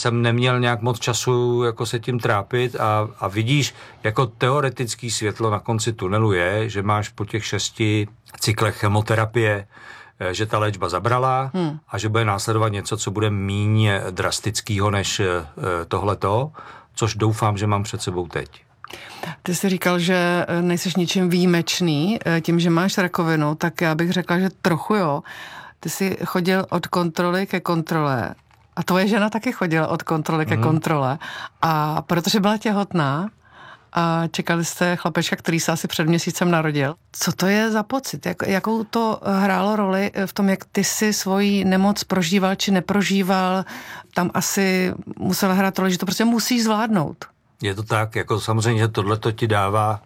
jsem neměl nějak moc času jako se tím trápit a vidíš, jako teoretický světlo na konci tunelu je, že máš po těch 6 cyklech chemoterapie, že ta léčba zabrala a že bude následovat něco, co bude míň drastického než tohleto, což doufám, že mám před sebou teď. Ty jsi říkal, že nejseš ničím výjimečný tím, že máš rakovinu, tak já bych řekla, že trochu jo. Ty jsi chodil od kontroly ke kontrole a tvoje žena taky chodila od kontroly ke kontrole a protože byla těhotná a čekali jste chlapečka, který se asi před měsícem narodil. Co to je za pocit? Jakou to hrálo roli v tom, jak ty si svoji nemoc prožíval či neprožíval? Tam asi musela hrát roli, že to prostě musíš zvládnout. Je to tak, jako samozřejmě, že tohleto ti dává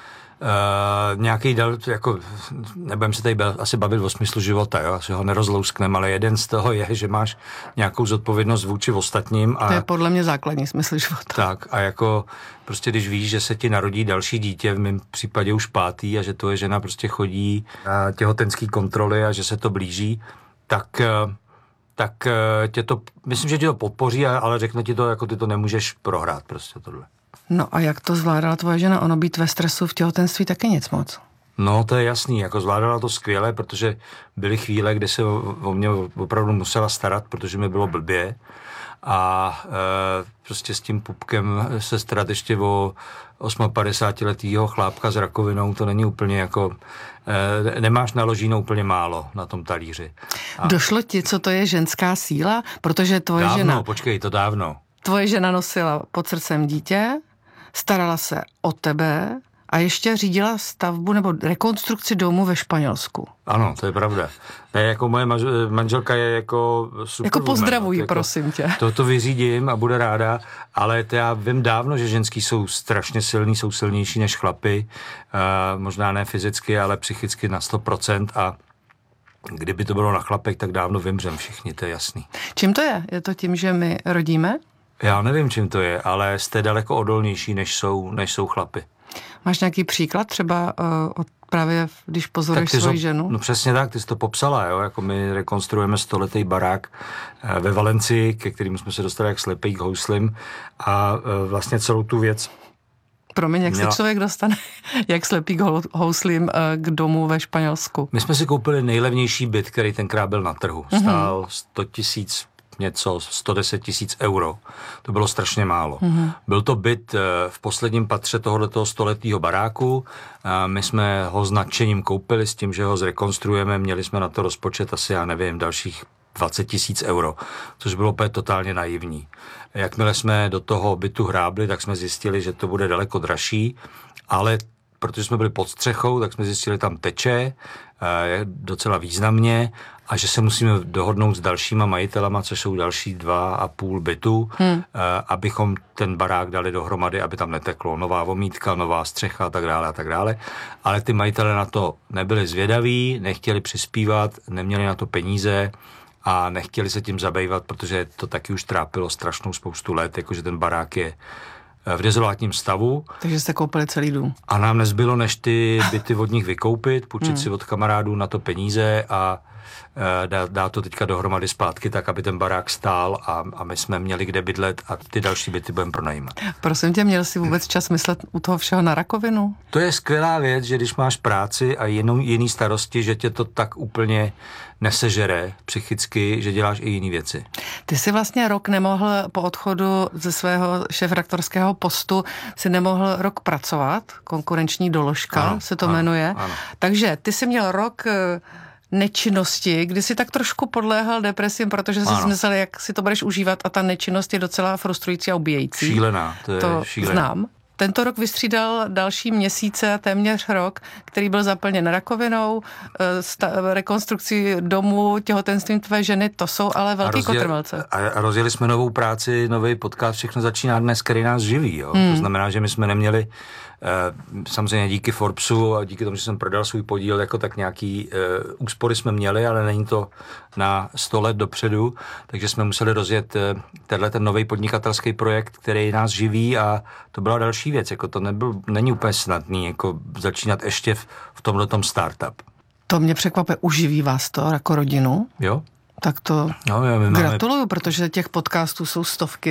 nějaký jako nebudem se tady asi bavit o smyslu života, jo, asi ho nerozlousknem, ale jeden z toho je, že máš nějakou zodpovědnost vůči ostatním. To je podle mě základní smysl života. Tak a jako prostě když víš, že se ti narodí další dítě, v mém případě už 5. a že tvoje žena prostě chodí na těhotenský kontroly a že se to blíží, tak tě to, myslím, že tě to podpoří, ale řekne ti to, jako ty to nemůžeš prohrát prostě tohle. No a jak to zvládala tvoje žena? Ono být ve stresu v těhotenství taky nic moc. No to je jasný, jako zvládala to skvěle, protože byly chvíle, kdy se o mě opravdu musela starat, protože mi bylo blbě a prostě s tím pupkem se starat ještě o 58letýho chlápka s rakovinou, to není úplně jako, nemáš naložíno úplně málo na tom talíři. Došlo ti, co to je ženská síla? Protože tvoje žena... Počkej, to dávno. Tvoje žena nosila pod srdcem dítě, starala se o tebe a ještě řídila stavbu nebo rekonstrukci domu ve Španělsku. Ano, to je pravda. Ne, jako moje manželka je jako super. Jako pozdravuji, jako, prosím tě. To vyřídím a bude ráda, ale to já vím dávno, že ženský jsou strašně silní, jsou silnější než chlapy, možná ne fyzicky, ale psychicky na 100% a kdyby to bylo na chlapech, tak dávno vymřem všichni, to je jasný. Čím to je? Je to tím, že my rodíme? Já nevím, čím to je, ale jste daleko odolnější, než jsou chlapy. Máš nějaký příklad třeba právě, když pozoruješ svoji ženu? No přesně tak, ty jsi to popsala, jo, jako my rekonstruujeme 100letý barák ve Valencii, ke kterému jsme se dostali jak slepý k houslim a vlastně celou tu věc. Promiň, jak se člověk dostane, jak slepý k houslim k domu ve Španělsku? My jsme si koupili nejlevnější byt, který tenkrát byl na trhu. Stál 100 000 110 000 euro. To bylo strašně málo. Byl to byt v posledním patře tohoto 100letého baráku. My jsme ho s nadšením koupili s tím, že ho zrekonstruujeme. Měli jsme na to rozpočet asi, já nevím, dalších 20 000 euro, což bylo opět totálně naivní. Jakmile jsme do toho bytu hrábli, tak jsme zjistili, že to bude daleko dražší, ale protože jsme byli pod střechou, tak jsme zjistili, že tam teče docela významně a že se musíme dohodnout s dalšíma majitelama, což jsou další 2,5 bytu, abychom ten barák dali dohromady, aby tam neteklo. Nová omítka, nová střecha a tak dále a tak dále. Ale ty majitelé na to nebyli zvědaví, nechtěli přispívat, neměli na to peníze a nechtěli se tím zabývat, protože to taky už trápilo strašnou spoustu let, jakože ten barák je v dezolátním stavu. Takže jste koupili celý dům. A nám nezbylo, než ty byty od nich vykoupit, půjčit si od kamarádů na to peníze a dá to teďka dohromady zpátky tak, aby ten barák stál a my jsme měli kde bydlet a ty další byty budeme pronajímat. Prosím tě, měl jsi vůbec čas myslet u toho všeho na rakovinu? To je skvělá věc, že když máš práci a jiný starosti, že tě to tak úplně nesežere psychicky, že děláš i jiné věci. Ty jsi vlastně rok nemohl po odchodu ze svého šéfredaktorského postu, si nemohl rok pracovat, konkurenční doložka se to jmenuje. Ano. Takže ty jsi měl rok nečinnosti, kdy si tak trošku podléhal depresím, protože jsi myslel, jak si to budeš užívat a ta nečinnost je docela frustrující a ubíjející. Šílená, to je šílená. Znám. Tento rok vystřídal další měsíce, téměř rok, který byl zaplněn rakovinou, rekonstrukcí domu, těhotenstvím tvé ženy, to jsou ale velký kotrmelce. A rozjeli jsme novou práci, nový podcast, všechno začíná dnes, který nás živí. Jo? To znamená, že my jsme neměli samozřejmě díky Forbesu a díky tomu, že jsem prodal svůj podíl, jako tak nějaký úspory jsme měli, ale není to na 100 let dopředu, takže jsme museli rozjet ten nový podnikatelský projekt, který nás živí a to byla další věc, jako to není úplně snadný, jako začínat ještě v tomhletom startup. To mě překvapuje, uživí vás to jako rodinu? Jo. Tak to gratuluju, protože těch podcastů jsou stovky.